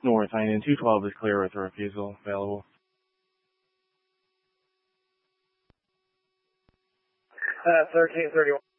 North Union 212 is clear with a refusal available. 1331.